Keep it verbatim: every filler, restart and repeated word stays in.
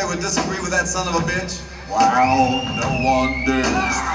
would disagree with that son of a bitch? Wow, no one dares.